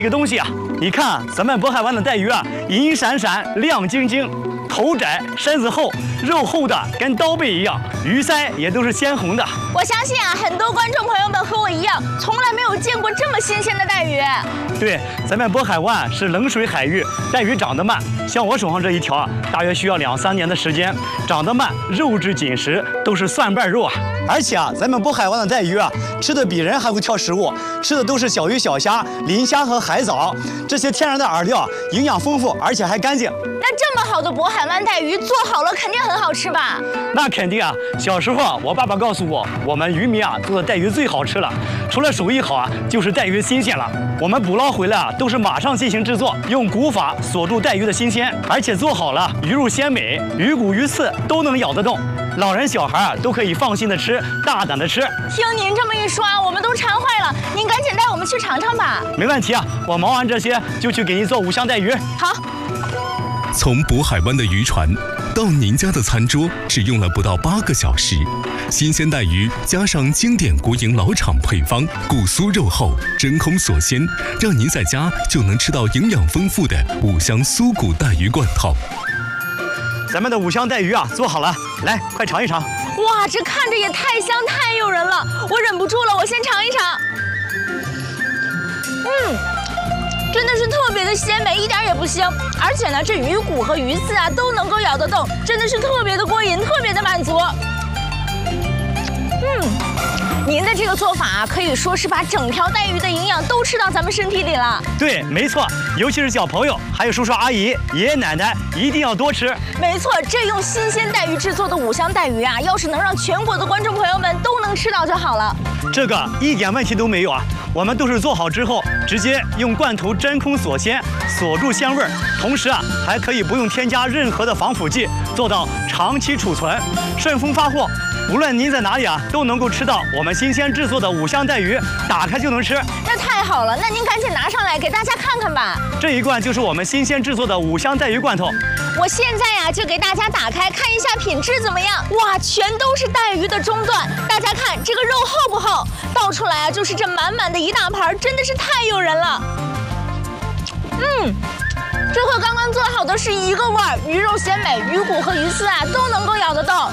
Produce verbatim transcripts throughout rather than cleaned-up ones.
这个东西啊，你看咱们渤海湾的带鱼啊，银闪闪、亮晶晶，头窄身子厚，肉厚的跟刀背一样，鱼鳃也都是鲜红的。 我相信啊，很多观众朋友们和我一样，从来没有见过这么新鲜的带鱼。 对，咱们渤海湾是冷水海域，带鱼长得慢，像我手上这一条啊，大约需要两三年的时间，长得慢，肉质紧实，都是蒜瓣肉啊。而且啊，咱们渤海湾的带鱼啊，吃的比人还会挑食物，吃的都是小鱼小虾、磷虾和海藻，这些天然的饵料，营养丰富，而且还干净。 那这么好的渤海湾带鱼做好了，肯定很好吃吧？ 那肯定啊！小时候啊，我爸爸告诉我，我们渔民啊做的带鱼最好吃了，除了手艺好啊，就是带鱼新鲜了。我们捕捞回来啊，都是马上进行制作，用骨法锁住带鱼的新鲜，而且做好了，鱼肉鲜美，鱼骨鱼刺都能咬得动。老人小孩啊都可以放心的吃，大胆的吃。 听您这么一说啊，我们都馋坏了。您赶紧带我们去尝尝吧。 没问题啊，我忙完这些就去给您做五香带鱼。 好。 从渤海湾的渔船到您家的餐桌，只用了不到八个小时。新鲜带鱼加上经典国营老厂配方，骨酥肉厚，真空锁鲜，让您在家就能吃到营养丰富的五香酥骨带鱼罐头。 咱们的五香带鱼啊，做好了，来，快尝一尝。 哇，这看着也太香太诱人了，我忍不住了，我先尝一尝。嗯，真的是特别的鲜美，一点也不腥，而且呢，这鱼骨和鱼刺啊都能够咬得动，真的是特别的过瘾，特别的满足。嗯，您的这个做法啊，可以说是把整条带鱼的营养都吃到咱们身体里了。 对，没错，尤其是小朋友，还有叔叔阿姨、爷爷奶奶，一定要多吃。 没错，这用新鲜带鱼制作的五香带鱼啊，要是能让全国的观众朋友们都能吃到就好了。 这个一点问题都没有啊，我们都是做好之后，直接用罐头真空锁鲜，锁住鲜味儿，同时啊，还可以不用添加任何的防腐剂，做到长期储存，顺丰发货。无论您在哪里啊，都能够吃到我们新鲜制作的五香带鱼，打开就能吃。 那太好了，那您赶紧拿上来给大家看看吧。 这一罐就是我们新鲜制作的五香带鱼罐头。 我现在呀、啊、就给大家打开看一下品质怎么样。哇，全都是带鱼的中段，大家看这个肉厚不厚？倒出来啊就是这满满的一大盘，真的是太诱人了。嗯。这和刚刚做好的是一个味儿，鱼肉鲜美，鱼骨和鱼刺啊都能够咬得动。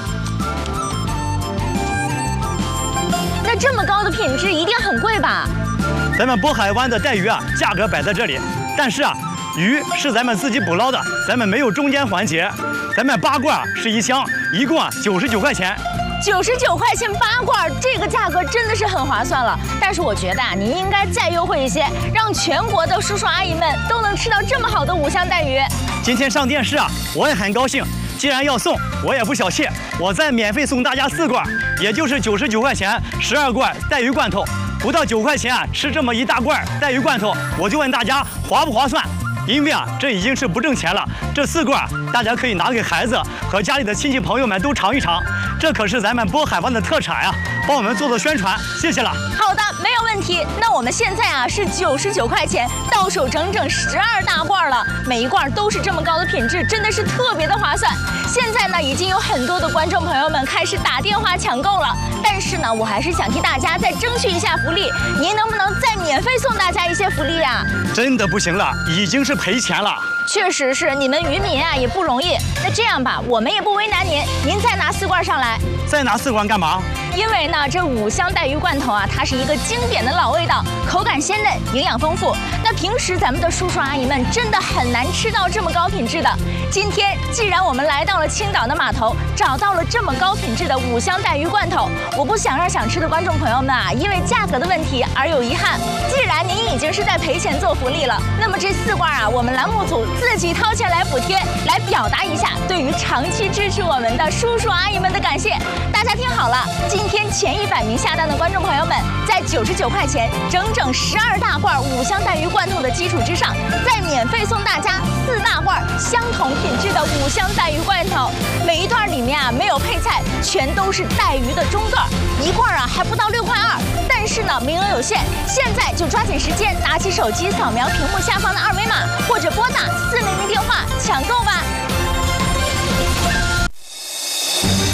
那这么高的品质一定很贵吧？ 咱们渤海湾的带鱼啊，价格摆在这里，但是啊，鱼是咱们自己捕捞的，咱们没有中间环节。咱们八罐是一箱，一共啊九十九块钱。 九十九块钱八罐，这个价格真的是很划算了。但是我觉得啊，您应该再优惠一些，让全国的叔叔阿姨们都能吃到这么好的五香带鱼。 今天上电视啊，我也很高兴。既然要送，我也不小气，我再免费送大家四罐，也就是九十九块钱，十二罐带鱼罐头，不到九块钱啊，吃这么一大罐带鱼罐头，我就问大家划不划算？因为啊，这已经是不挣钱了。这四罐大家可以拿给孩子和家里的亲戚朋友们都尝一尝，这可是咱们渤海湾的特产啊，帮我们做做宣传，谢谢了。 好的，没有问题。那我们现在啊是九十九块钱，到手整整十二大罐了，每一罐都是这么高的品质，真的是特别的划算。现在呢，已经有很多的观众朋友们开始打电话抢购了，但是呢，我还是想替大家再争取一下福利，您能不能再免费送大家一些福利啊？ 真的不行了，已经是赔钱了。 确实是，你们渔民啊也不容易。那这样吧，我们也不为难您，您再拿四罐上来。 再拿四罐干嘛？ 因为呢，这五香带鱼罐头啊，它是一个经典的老味道，口感鲜嫩，营养丰富。那平时咱们的叔叔阿姨们真的很难吃到这么高品质的。今天既然我们来到了青岛的码头，找到了这么高品质的五香带鱼罐头，我不想让想吃的观众朋友们啊，因为价格的问题而有遗憾。既然您已经是在赔钱做福利了，那么这四罐啊，我们栏目组自己掏钱来补贴，来表达一下对于长期支持我们的叔叔阿姨们的感谢。大家听好了，今天前一百名下单的观众朋友们，在九十九块钱整整十二大罐五香带鱼罐头的基础之上，再免费送大家四大罐相同品质的五香带鱼罐头。每一段里面啊没有配菜，全都是带鱼的中段，一罐啊还不到六块二。但是呢，名额有限，现在就抓紧时间，拿起手机扫描屏幕下方的二维码，或者拨打四零零电话抢购吧。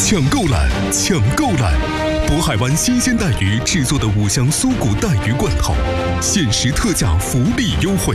抢购来，抢购来！渤海湾新鲜带鱼制作的五香酥骨带鱼罐头，限时特价福利优惠。